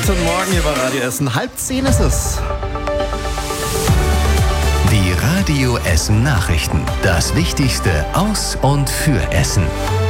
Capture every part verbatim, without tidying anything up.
Guten Morgen, hier bei Radio Essen. Halb zehn ist es. Die Radio Essen Nachrichten. Das Wichtigste aus und für Essen.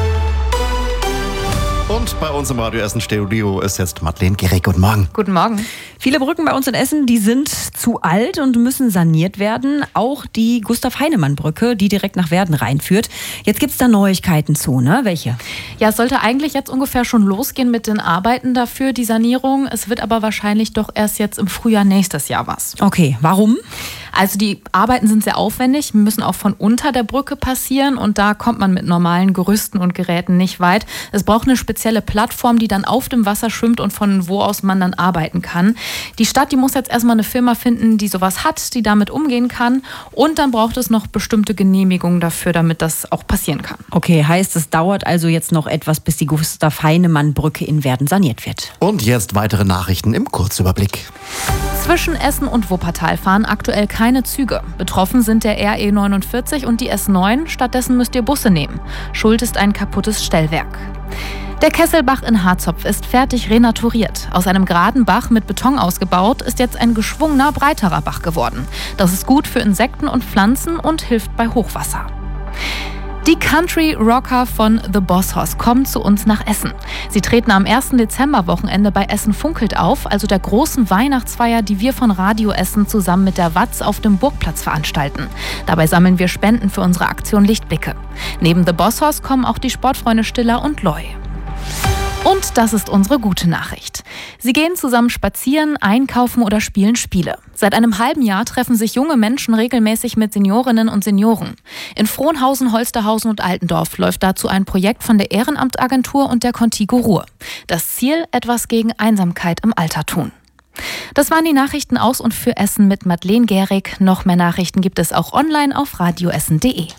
Und bei uns im Radio Essen Studio ist jetzt Madeleine Gehrig. Guten Morgen. Guten Morgen. Viele Brücken bei uns in Essen, die sind zu alt und müssen saniert werden. Auch die Gustav-Heinemann-Brücke, die direkt nach Werden reinführt. Jetzt gibt es da Neuigkeiten zu, ne? Welche? Ja, es sollte eigentlich jetzt ungefähr schon losgehen mit den Arbeiten dafür, die Sanierung. Es wird aber wahrscheinlich doch erst jetzt im Frühjahr nächstes Jahr was. Okay, warum? Also die Arbeiten sind sehr aufwendig, müssen auch von unter der Brücke passieren und da kommt man mit normalen Gerüsten und Geräten nicht weit. Es braucht eine spezielle Plattform, die dann auf dem Wasser schwimmt und von wo aus man dann arbeiten kann. Die Stadt, die muss jetzt erstmal eine Firma finden, die sowas hat, die damit umgehen kann und dann braucht es noch bestimmte Genehmigungen dafür, damit das auch passieren kann. Okay, heißt, es dauert also jetzt noch etwas, bis die Gustav-Heinemann-Brücke in Werden saniert wird. Und jetzt weitere Nachrichten im Kurzüberblick. Zwischen Essen und Wuppertal fahren aktuell keine Züge. Betroffen sind der R E neunundvierzig und die S neun. Stattdessen müsst ihr Busse nehmen. Schuld ist ein kaputtes Stellwerk. Der Kesselbach in Harzopf ist fertig renaturiert. Aus einem geraden Bach mit Beton ausgebaut ist jetzt ein geschwungener, breiterer Bach geworden. Das ist gut für Insekten und Pflanzen und hilft bei Hochwasser. Die Country-Rocker von The Boss Hoss kommen zu uns nach Essen. Sie treten am ersten Dezember-Wochenende bei Essen Funkelt auf, also der großen Weihnachtsfeier, die wir von Radio Essen zusammen mit der Watz auf dem Burgplatz veranstalten. Dabei sammeln wir Spenden für unsere Aktion Lichtblicke. Neben The Boss Hoss kommen auch die Sportfreunde Stiller und Loy. Und das ist unsere gute Nachricht. Sie gehen zusammen spazieren, einkaufen oder spielen Spiele. Seit einem halben Jahr treffen sich junge Menschen regelmäßig mit Seniorinnen und Senioren. In Frohnhausen, Holsterhausen und Altendorf läuft dazu ein Projekt von der Ehrenamtagentur und der Contigo Ruhr. Das Ziel, etwas gegen Einsamkeit im Alter tun. Das waren die Nachrichten aus und für Essen mit Madeleine Gehrig. Noch mehr Nachrichten gibt es auch online auf radioessen punkt de.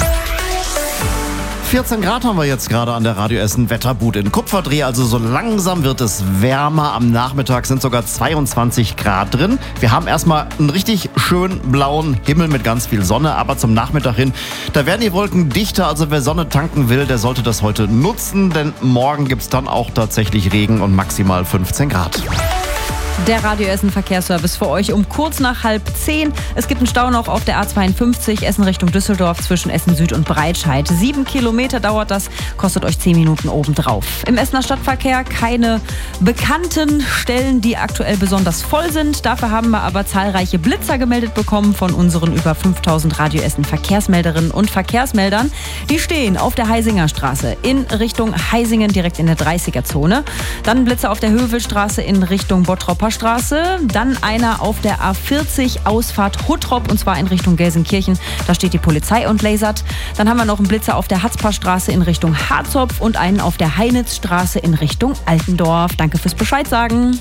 vierzehn Grad haben wir jetzt gerade an der Radio Essen Wetterbude in Kupferdreh. Also so langsam wird es wärmer. Am Nachmittag sind sogar zweiundzwanzig Grad drin. Wir haben erstmal einen richtig schönen blauen Himmel mit ganz viel Sonne. Aber zum Nachmittag hin, da werden die Wolken dichter. Also wer Sonne tanken will, der sollte das heute nutzen. Denn morgen gibt es dann auch tatsächlich Regen und maximal fünfzehn Grad. Der Radio Essen Verkehrsservice für euch um kurz nach halb zehn. Es gibt einen Stau noch auf der A zweiundfünfzig Essen Richtung Düsseldorf zwischen Essen Süd und Breitscheid. Sieben Kilometer dauert das, kostet euch zehn Minuten obendrauf. Im Essener Stadtverkehr keine bekannten Stellen, die aktuell besonders voll sind. Dafür haben wir aber zahlreiche Blitzer gemeldet bekommen von unseren über fünftausend Radio Essen Verkehrsmelderinnen und Verkehrsmeldern. Die stehen auf der Heisinger Straße in Richtung Heisingen, direkt in der dreißiger Zone. Dann Blitzer auf der Hövelstraße in Richtung Bottroper Straße, dann einer auf der A vierzig Ausfahrt Huttrop und zwar in Richtung Gelsenkirchen. Da steht die Polizei und lasert. Dann haben wir noch einen Blitzer auf der Hatzparstraße in Richtung Harzopf und einen auf der Heinitzstraße in Richtung Altendorf. Danke fürs Bescheid sagen.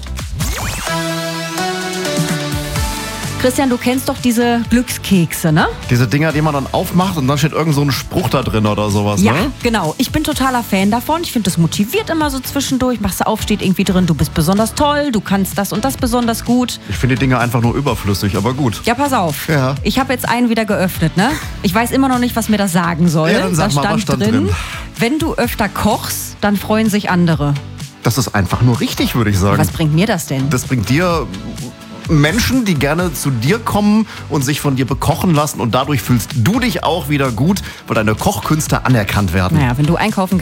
Christian, du kennst doch diese Glückskekse, ne? Diese Dinger, die man dann aufmacht und dann steht irgend so ein Spruch da drin oder sowas, ja, ne? Ja, genau. Ich bin totaler Fan davon. Ich finde, das motiviert immer so zwischendurch. Machst du auf, steht irgendwie drin, du bist besonders toll, du kannst das und das besonders gut. Ich finde die Dinger einfach nur überflüssig, aber gut. Ja, pass auf. Ja. Ich habe jetzt einen wieder geöffnet, ne? Ich weiß immer noch nicht, was mir das sagen soll. Ja, dann sag da mal, stand, was stand drin, drin? Wenn du öfter kochst, dann freuen sich andere. Das ist einfach nur richtig, würde ich sagen. Was bringt mir das denn? Das bringt dir Menschen, die gerne zu dir kommen und sich von dir bekochen lassen und dadurch fühlst du dich auch wieder gut, weil deine Kochkünste anerkannt werden. Naja, wenn du einkaufen